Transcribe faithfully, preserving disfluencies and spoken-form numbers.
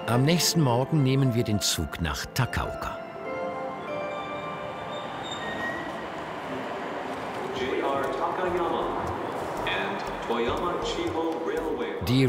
Am nächsten Morgen nehmen wir den Zug nach Takaoka. Die